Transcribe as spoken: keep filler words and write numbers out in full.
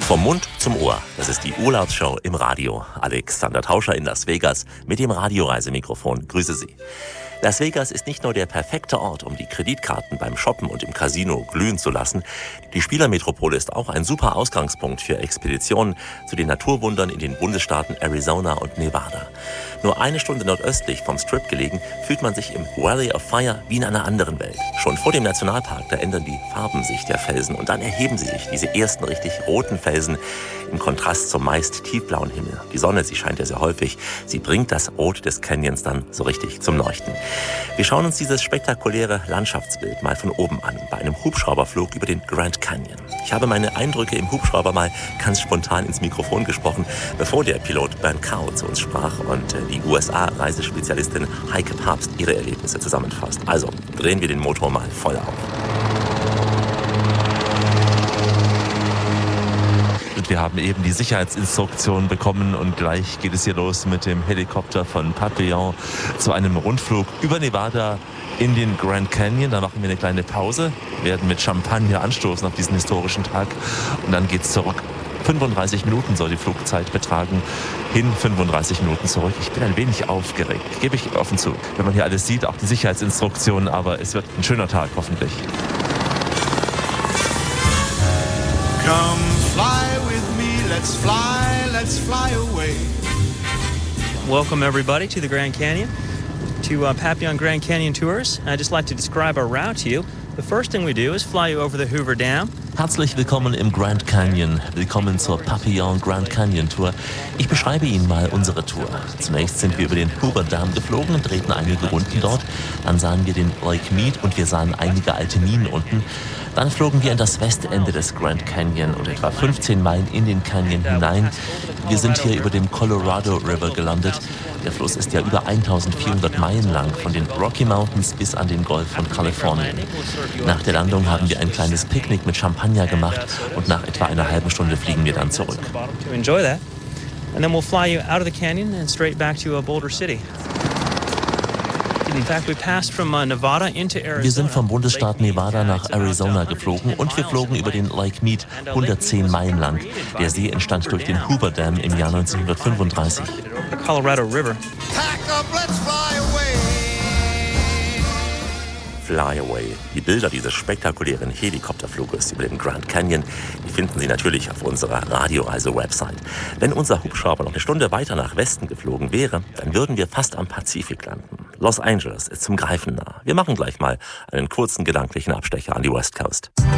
Vom Mund zum Ohr. Das ist die Urlaubsshow im Radio. Alexander Tauscher in Las Vegas mit dem Radioreisemikrofon. Grüße Sie. Las Vegas ist nicht nur der perfekte Ort, um die Kreditkarten beim Shoppen und im Casino glühen zu lassen. Die Spielermetropole ist auch ein super Ausgangspunkt für Expeditionen zu den Naturwundern in den Bundesstaaten Arizona und Nevada. Nur eine Stunde nordöstlich vom Strip gelegen, fühlt man sich im Valley of Fire wie in einer anderen Welt. Schon vor dem Nationalpark, da ändern die Farben sich der Felsen und dann erheben sie sich, diese ersten richtig roten Felsen, im Kontrast zum meist tiefblauen Himmel. Die Sonne, sie scheint ja sehr häufig, sie bringt das Rot des Canyons dann so richtig zum Leuchten. Wir schauen uns dieses spektakuläre Landschaftsbild mal von oben an, bei einem Hubschrauberflug über den Grand Canyon. Ich habe meine Eindrücke im Hubschrauber mal ganz spontan ins Mikrofon gesprochen, bevor der Pilot Ben Cow zu uns sprach und die U S A-Reisespezialistin Heike Papst ihre Erlebnisse zusammenfasst. Also drehen wir den Motor mal voll auf. Wir haben eben die Sicherheitsinstruktion bekommen und gleich geht es hier los mit dem Helikopter von Papillon zu einem Rundflug über Nevada in den Grand Canyon. Da machen wir eine kleine Pause, werden mit Champagner anstoßen auf diesen historischen Tag und dann geht's zurück. fünfunddreißig Minuten soll die Flugzeit betragen, hin fünfunddreißig Minuten zurück. Ich bin ein wenig aufgeregt, gebe ich offen zu. Wenn man hier alles sieht, auch die Sicherheitsinstruktionen, aber es wird ein schöner Tag hoffentlich. Come fly with me, let's fly, let's fly away. Welcome everybody to the Grand Canyon, to uh, Papillon Grand Canyon Tours. I'd just like to describe our route to you. The first thing we do is fly you over the Hoover Dam. Herzlich willkommen im Grand Canyon. Willkommen zur Papillon Grand Canyon Tour. Ich beschreibe Ihnen mal unsere Tour. Zunächst sind wir über den Hoover Dam geflogen und drehten einige Runden dort. Dann sahen wir den Lake Mead und wir sahen einige alte Minen unten. Dann flogen wir in das Westende des Grand Canyon und etwa fünfzehn Meilen in den Canyon hinein. Wir sind hier über dem Colorado River gelandet. Der Fluss ist ja über eintausendvierhundert Meilen lang, von den Rocky Mountains bis an den Golf von Kalifornien. Nach der Landung haben wir ein kleines Picknick mit Champagner gemacht und nach etwa einer halben Stunde fliegen wir dann zurück. And then we'll fly you out of the canyon and straight back to Boulder City. Wir sind vom Bundesstaat Nevada nach Arizona geflogen und wir flogen über den Lake Mead, hundertzehn Meilen lang. Der See entstand durch den Hoover Dam im Jahr neunzehnhundertfünfunddreißig. Colorado River. Pack up, let's fly away. Fly Away. Die Bilder dieses spektakulären Helikopterfluges über den Grand Canyon, die finden Sie natürlich auf unserer Radioreise-Website. Wenn unser Hubschrauber noch eine Stunde weiter nach Westen geflogen wäre, dann würden wir fast am Pazifik landen. Los Angeles ist zum Greifen nah. Wir machen gleich mal einen kurzen gedanklichen Abstecher an die West Coast.